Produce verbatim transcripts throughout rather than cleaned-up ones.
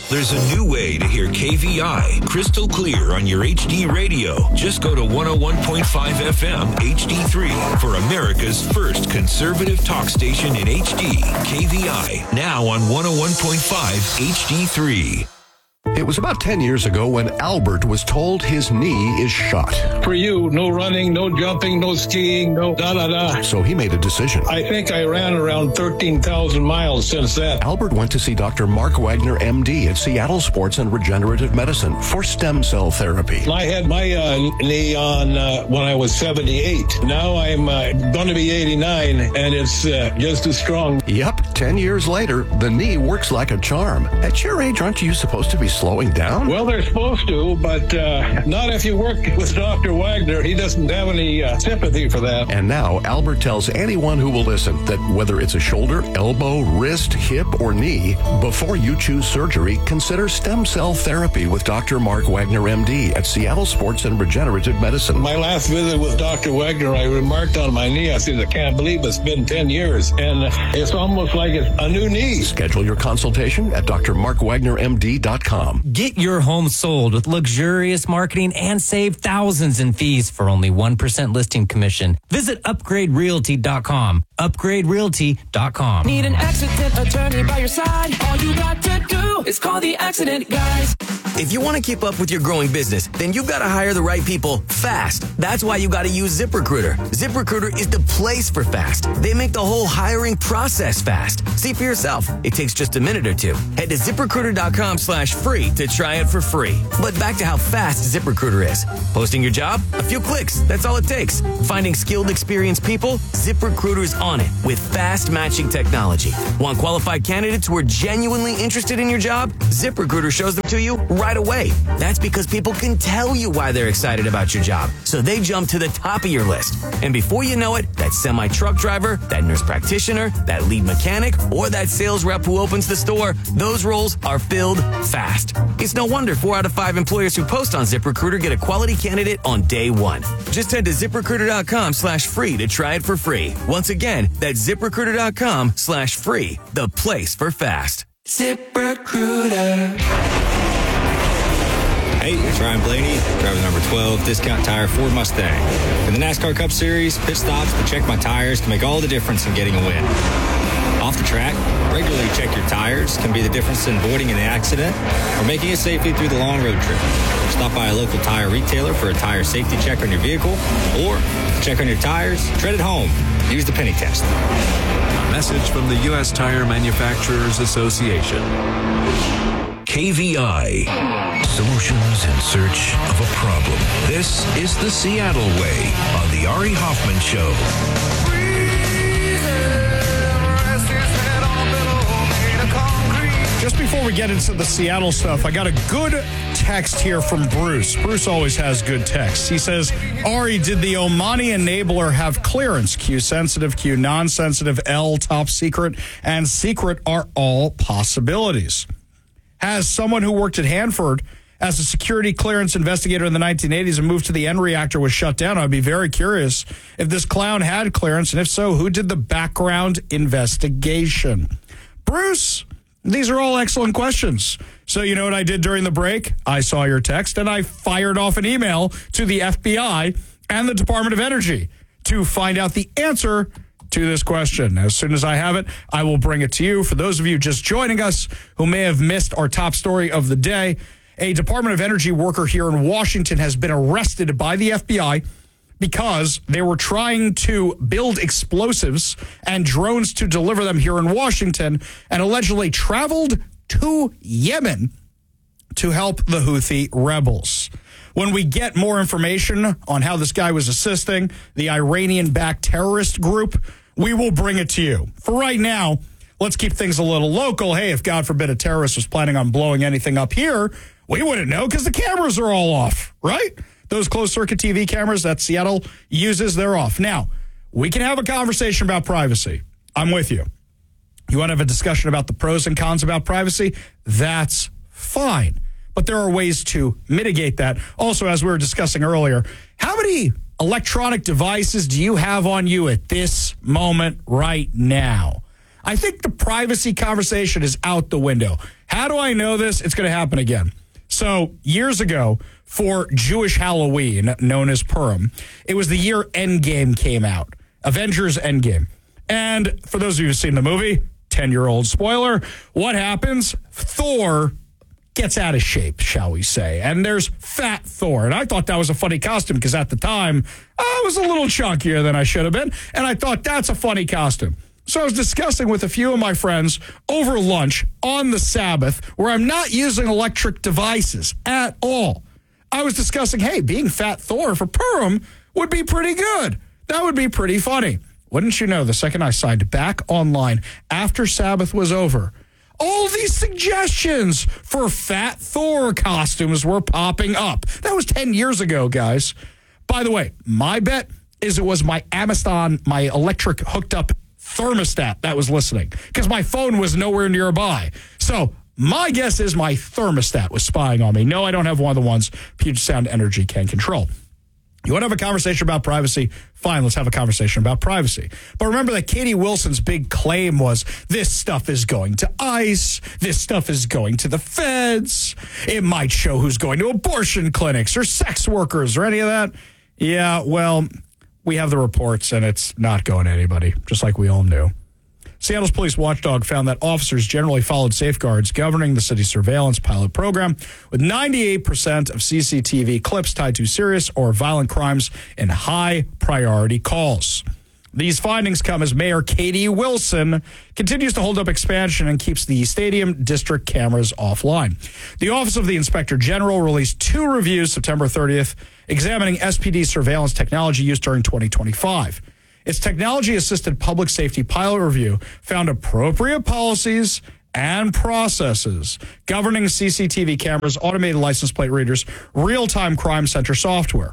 There's a new way to hear K V I crystal clear on your H D radio. Just go to one oh one point five F M H D three for America's first conservative talk station in H D. K V I, now on one oh one point five H D three. It was about ten years ago when Albert was told his knee is shot. For you, no running, no jumping, no skiing, no da-da-da. So he made a decision. I think I ran around thirteen thousand miles since then. Albert went to see Doctor Mark Wagner, M D, at Seattle Sports and Regenerative Medicine for stem cell therapy. I had my uh, knee on uh, when I was seventy-eight. Now I'm uh, going to be eighty-nine, and it's uh, just as strong. Yep, ten years later, the knee works like a charm. At your age, aren't you supposed to be slowing down? Well, they're supposed to, but uh, not if you work with Doctor Wagner. He doesn't have any uh, sympathy for that. And now, Albert tells anyone who will listen that whether it's a shoulder, elbow, wrist, hip, or knee, before you choose surgery, consider stem cell therapy with Doctor Mark Wagner, M D, at Seattle Sports and Regenerative Medicine. My last visit with Doctor Wagner, I remarked on my knee, I said, I can't believe it's been ten years, and it's almost like it's a new knee. Schedule your consultation at D R mark wagner M D dot com. Get your home sold with luxurious marketing and save thousands in fees for only one percent listing commission. Visit upgrade realty dot com. upgrade realty dot com. Need an accident attorney by your side? All you got to do is call the Accident Guys. If you want to keep up with your growing business, then you've got to hire the right people fast. That's why you got to use ZipRecruiter. ZipRecruiter is the place for fast. They make the whole hiring process fast. See for yourself. It takes just a minute or two. Head to ZipRecruiter.com slash free to try it for free. But back to how fast ZipRecruiter is. Posting your job? A few clicks. That's all it takes. Finding skilled, experienced people? ZipRecruiter's on it with fast matching technology. Want qualified candidates who are genuinely interested in your job? ZipRecruiter shows them to you right away. That's because people can tell you why they're excited about your job. So they jump to the top of your list. And before you know it, that semi-truck driver, that nurse practitioner, that lead mechanic, or that sales rep who opens the store, those roles are filled fast. It's no wonder four out of five employers who post on ZipRecruiter get a quality candidate on day one. Just head to ZipRecruiter.com slash free to try it for free. Once again, that's ZipRecruiter.com slash free, the place for fast. ZipRecruiter. Hey, it's Ryan Blaney, driver number twelve, Discount Tire Ford Mustang. In the NASCAR Cup Series, pit stops to check my tires can make all the difference in getting a win. Off the track, regularly check your tires can be the difference in avoiding an accident or making it safely through the long road trip. Stop by a local tire retailer for a tire safety check on your vehicle, or check on your tires, tread at home. Use the penny test. Message from the U S Tire Manufacturers Association. K V I. Solutions in search of a problem. This is the Seattle Way on the Ari Hoffman Show. Just before we get into the Seattle stuff, I got a good text here from Bruce. Bruce always has good texts. He says, Ari, did the Omani enabler have clearance? Q sensitive, Q non-sensitive, L top secret, and secret are all possibilities. Has someone who worked at Hanford as a security clearance investigator in the nineteen eighties and moved to the N reactor was shut down? I'd be very curious if this clown had clearance, and if so, who did the background investigation? Bruce, these are all excellent questions. So you know what I did during the break? I saw your text, and I fired off an email to the F B I and the Department of Energy to find out the answer to this question. As soon as I have it, I will bring it to you. For those of you just joining us who may have missed our top story of the day, a Department of Energy worker here in Washington has been arrested by the F B I because they were trying to build explosives and drones to deliver them here in Washington, and allegedly traveled to Yemen to help the Houthi rebels. When we get more information on how this guy was assisting the Iranian-backed terrorist group, we will bring it to you. For right now, let's keep things a little local. Hey, if God forbid a terrorist was planning on blowing anything up here, we wouldn't know because the cameras are all off, right? Those closed-circuit T V cameras that Seattle uses, they're off. Now, we can have a conversation about privacy. I'm with you. You want to have a discussion about the pros and cons about privacy? That's fine. But there are ways to mitigate that. Also, as we were discussing earlier, how many electronic devices do you have on you at this moment right now? I think the privacy conversation is out the window. How do I know this? It's going to happen again. So years ago, for Jewish Halloween, known as Purim, it was the year Endgame came out. Avengers Endgame. And for those of you who've seen the movie, ten-year-old spoiler, what happens? Thor gets out of shape, shall we say. And there's Fat Thor. And I thought that was a funny costume because at the time, I was a little chunkier than I should have been. And I thought that's a funny costume. So I was discussing with a few of my friends over lunch on the Sabbath where I'm not using electric devices at all. I was discussing, hey, being Fat Thor for Purim would be pretty good. That would be pretty funny. Wouldn't you know, the second I signed back online after Sabbath was over, all these suggestions for Fat Thor costumes were popping up. That was ten years ago, guys. By the way, my bet is it was my Amazon, my electric hooked up thermostat that was listening because my phone was nowhere nearby. So my guess is my thermostat was spying on me. No, I don't have one of the ones Puget Sound Energy can control. You want to have a conversation about privacy? Fine, let's have a conversation about privacy. But remember that Katie Wilson's big claim was this stuff is going to ICE, this stuff is going to the feds, it might show who's going to abortion clinics or sex workers or any of that. Yeah, well, we have the reports and it's not going to anybody, just like we all knew. Seattle's police watchdog found that officers generally followed safeguards governing the city's surveillance pilot program, with ninety-eight percent of C C T V clips tied to serious or violent crimes in high-priority calls. These findings come as Mayor Katie Wilson continues to hold up expansion and keeps the stadium district cameras offline. The Office of the Inspector General released two reviews September thirtieth examining S P D surveillance technology used during twenty twenty-five. Its technology-assisted public safety pilot review found appropriate policies and processes governing C C T V cameras, automated license plate readers, real-time crime center software.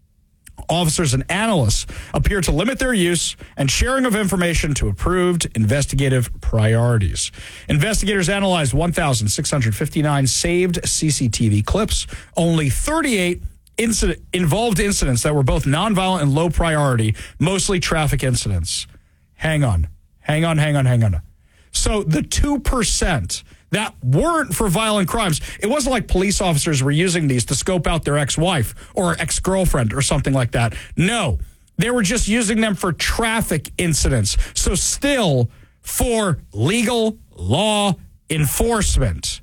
Officers and analysts appear to limit their use and sharing of information to approved investigative priorities. Investigators analyzed one thousand six hundred fifty-nine saved C C T V clips. Only thirty-eight Incident, involved incidents that were both nonviolent and low priority, mostly traffic incidents. Hang on, hang on, hang on, hang on. So the two percent that weren't for violent crimes, it wasn't like police officers were using these to scope out their ex-wife or ex-girlfriend or something like that. No, they were just using them for traffic incidents. So still for legal law enforcement.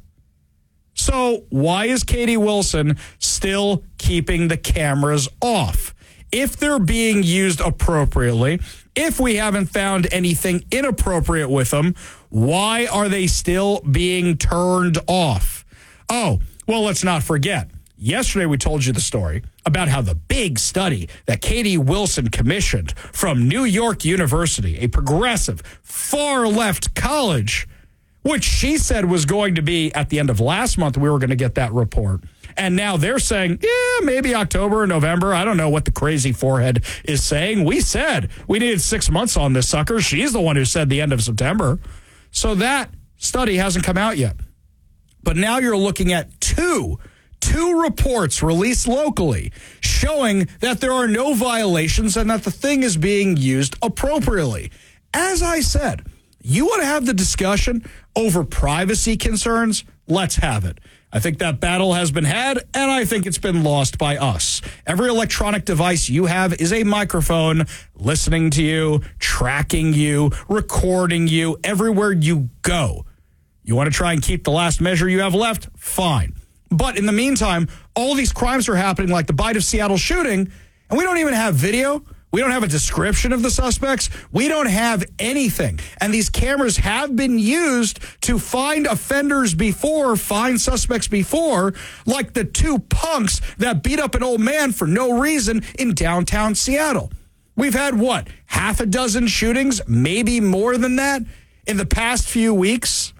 So why is Katie Wilson still keeping the cameras off? If they're being used appropriately, if we haven't found anything inappropriate with them, why are they still being turned off? Oh, well, let's not forget. Yesterday, we told you the story about how the big study that Katie Wilson commissioned from New York University, a progressive, far-left college, which she said was going to be at the end of last month, we were going to get that report. And now they're saying, yeah, maybe October or November. I don't know what the crazy forehead is saying. We said we needed six months on this sucker. She's the one who said the end of September. So that study hasn't come out yet. But now you're looking at two, two reports released locally showing that there are no violations and that the thing is being used appropriately. As I said, you want to have the discussion over privacy concerns? Let's have it. I think that battle has been had, and I think it's been lost by us. Every electronic device you have is a microphone listening to you, tracking you, recording you everywhere you go. You want to try and keep the last measure you have left? Fine. But in the meantime, all these crimes are happening like the Bite of Seattle shooting, and we don't even have video. We don't have a description of the suspects. We don't have anything. And these cameras have been used to find offenders before, find suspects before, like the two punks that beat up an old man for no reason in downtown Seattle. We've had, what, half a dozen shootings, maybe more than that, in the past few weeks?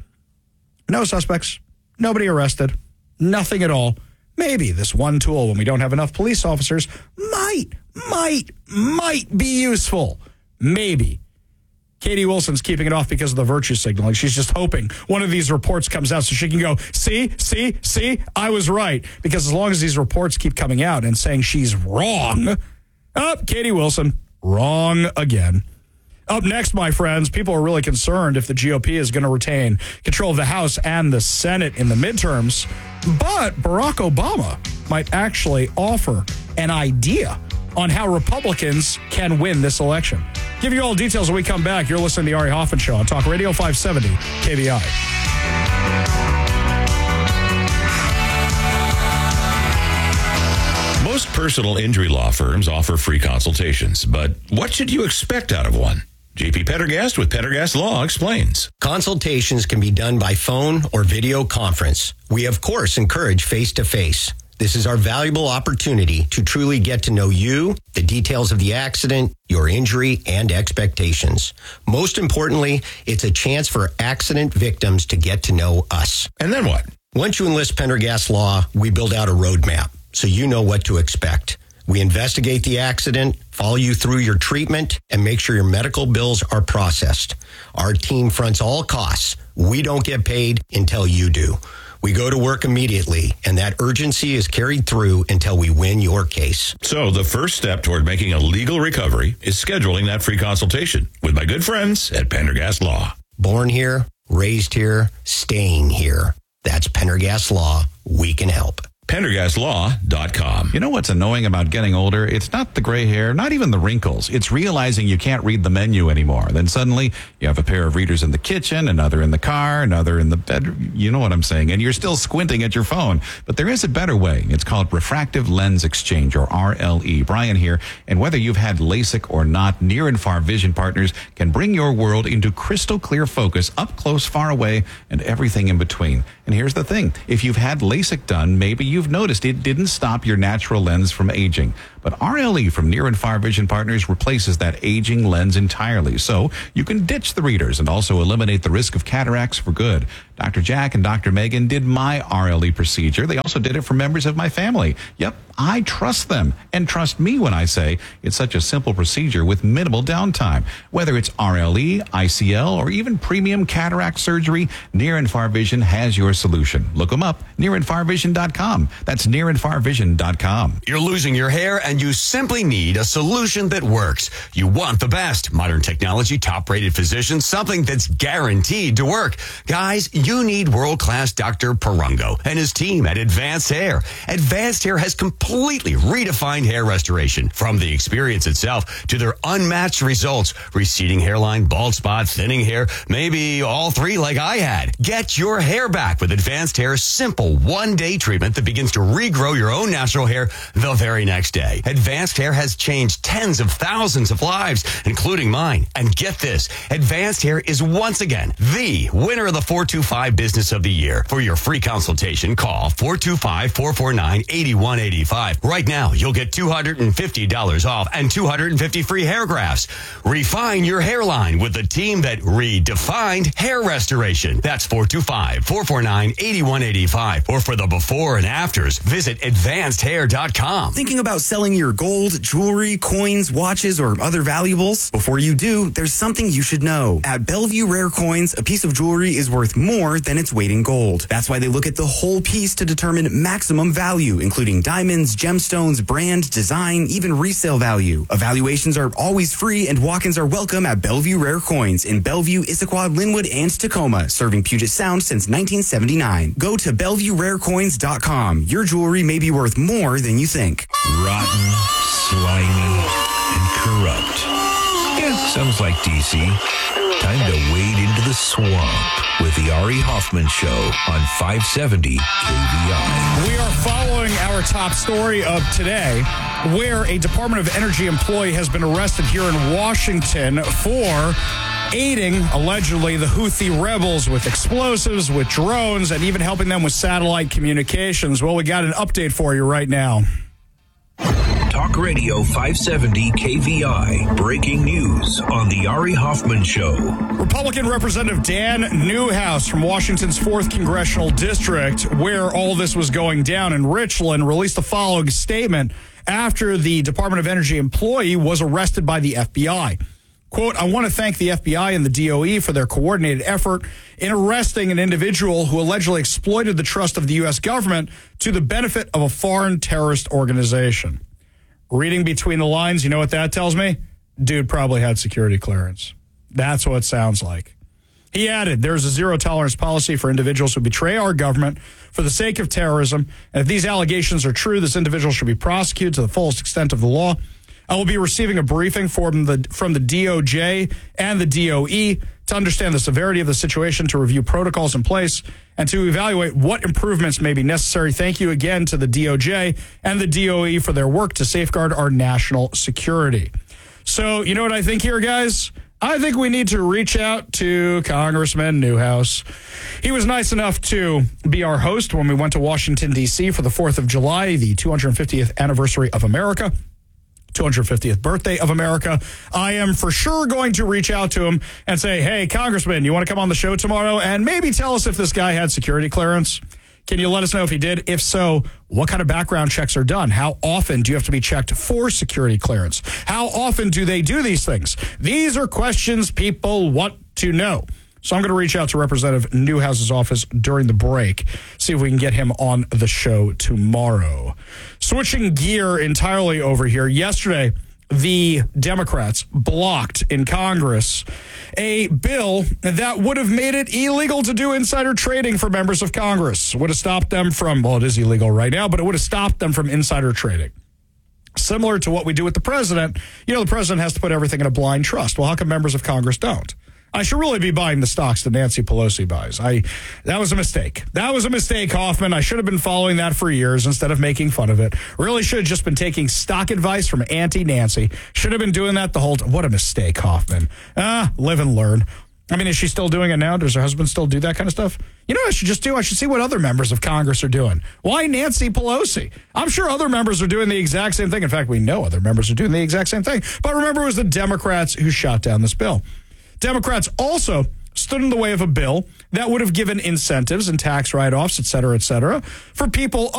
No suspects. Nobody arrested. Nothing at all. Maybe this one tool, when we don't have enough police officers, might, might, might be useful. Maybe. Katie Wilson's keeping it off because of the virtue signaling. She's just hoping one of these reports comes out so she can go, see, see, see, I was right. Because as long as these reports keep coming out and saying she's wrong, oh, Katie Wilson, wrong again. Up next, my friends, people are really concerned if the G O P is going to retain control of the House and the Senate in the midterms. But Barack Obama might actually offer an idea on how Republicans can win this election. Give you all details when we come back. You're listening to the Ari Hoffman Show on Talk Radio five seventy K V I. Most personal injury law firms offer free consultations, but what should you expect out of one? J P Pendergast with Pendergast Law explains. Consultations can be done by phone or video conference. We, of course, encourage face-to-face. This is our valuable opportunity to truly get to know you, the details of the accident, your injury, and expectations. Most importantly, it's a chance for accident victims to get to know us. And then what? Once you enlist Pendergast Law, we build out a roadmap so you know what to expect. We investigate the accident, follow you through your treatment, and make sure your medical bills are processed. Our team fronts all costs. We don't get paid until you do. We go to work immediately, and that urgency is carried through until we win your case. So the first step toward making a legal recovery is scheduling that free consultation with my good friends at Pendergast Law. Born here, raised here, staying here. That's Pendergast Law. We can help. Pendergast Law dot com. You know what's annoying about getting older? It's not the gray hair, not even the wrinkles. It's realizing you can't read the menu anymore. Then suddenly you have a pair of readers in the kitchen, another in the car, another in the bedroom. You know what I'm saying? And you're still squinting at your phone. But there is a better way. It's called Refractive Lens Exchange, or R L E. Brian here. And whether you've had LASIK or not, Near and Far Vision Partners can bring your world into crystal clear focus, up close, far away, and everything in between. And here's the thing. If you've had LASIK done, maybe you've noticed it didn't stop your natural lens from aging. But R L E from Near and Far Vision Partners replaces that aging lens entirely. So you can ditch the readers and also eliminate the risk of cataracts for good. Doctor Jack and Doctor Megan did my R L E procedure. They also did it for members of my family. Yep, I trust them. And trust me when I say it's such a simple procedure with minimal downtime. Whether it's R L E, I C L, or even premium cataract surgery, Near and Far Vision has your solution. Look them up, near and far vision dot com. That's near and far vision dot com. You're losing your hair and you simply need a solution that works. You want the best. Modern technology, top-rated physicians, something that's guaranteed to work. Guys, you need world-class Doctor Perungo and his team at Advanced Hair. Advanced Hair has completely redefined hair restoration. From the experience itself to their unmatched results. Receding hairline, bald spot, thinning hair, maybe all three like I had. Get your hair back with Advanced Hair's simple one-day treatment that begins to regrow your own natural hair the very next day. Advanced Hair has changed tens of thousands of lives, including mine. And get this, Advanced Hair is once again the winner of the four two five Business of the Year. For your free consultation, call four two five, four four nine, eight one eight five. Right now, you'll get two hundred fifty dollars off and two hundred fifty free hair grafts. Refine your hairline with the team that redefined hair restoration. That's four two five, four four nine, eight one eight five. Or for the before and afters, visit advanced hair dot com. Thinking about selling your gold, jewelry, coins, watches, or other valuables? Before you do, there's something you should know. At Bellevue Rare Coins, a piece of jewelry is worth more than its weight in gold. That's why they look at the whole piece to determine maximum value, including diamonds, gemstones, brand, design, even resale value. Evaluations are always free and walk-ins are welcome at Bellevue Rare Coins in Bellevue, Issaquah, Linwood, and Tacoma, serving Puget Sound since nineteen seventy-nine. Go to bellevue rare coins dot com. Your jewelry may be worth more than you think. Rotten, slimy, and corrupt. Yeah, sounds like D C. Time to wade into the swamp with the Ari Hoffman Show on five seventy K V I. We are following our top story of today, where a Department of Energy employee has been arrested here in Washington for aiding, allegedly, the Houthi rebels with explosives, with drones, and even helping them with satellite communications. Well, we got an update for you right now. Talk Radio five seventy K V I. Breaking news on the Ari Hoffman Show. Republican Representative Dan Newhouse from Washington's fourth Congressional District, where all this was going down in Richland, released the following statement after the Department of Energy employee was arrested by the F B I. Quote, I want to thank the F B I and the D O E for their coordinated effort in arresting an individual who allegedly exploited the trust of the U S government to the benefit of a foreign terrorist organization. Reading between the lines, you know what that tells me? Dude probably had security clearance. That's what it sounds like. He added, there's a zero-tolerance policy for individuals who betray our government for the sake of terrorism. And if these allegations are true, this individual should be prosecuted to the fullest extent of the law. I will be receiving a briefing from the from the D O J and the D O E to understand the severity of the situation, to review protocols in place, and to evaluate what improvements may be necessary. Thank you again to the D O J and the D O E for their work to safeguard our national security. So, you know what I think here, guys? I think we need to reach out to Congressman Newhouse. He was nice enough to be our host when we went to Washington, D C for the fourth of July, the two hundred fiftieth anniversary of America, two hundred fiftieth birthday of America. I am for sure going to reach out to him and say, hey, Congressman, you want to come on the show tomorrow and maybe tell us if this guy had security clearance? Can you let us know if he did? If so, what kind of background checks are done? How often do you have to be checked for security clearance? How often do they do these things? These are questions people want to know. So I'm going to reach out to Representative Newhouse's office during the break, see if we can get him on the show tomorrow. Switching gear entirely over here. Yesterday, the Democrats blocked in Congress a bill that would have made it illegal to do insider trading for members of Congress. Would have stopped them from, well, it is illegal right now, but it would have stopped them from insider trading. Similar to what we do with the president. You know, the president has to put everything in a blind trust. Well, how come members of Congress don't? I should really be buying the stocks that Nancy Pelosi buys. I that was a mistake. That was a mistake, Hoffman. I should have been following that for years instead of making fun of it. Really should have just been taking stock advice from Auntie Nancy. Should have been doing that the whole time. What a mistake, Hoffman. Ah, live and learn. I mean, is she still doing it now? Does her husband still do that kind of stuff? You know what I should just do? I should see what other members of Congress are doing. Why Nancy Pelosi? I'm sure other members are doing the exact same thing. In fact, we know other members are doing the exact same thing. But remember, it was the Democrats who shot down this bill. Democrats also stood in the way of a bill that would have given incentives and tax write-offs, et cetera, et cetera, for people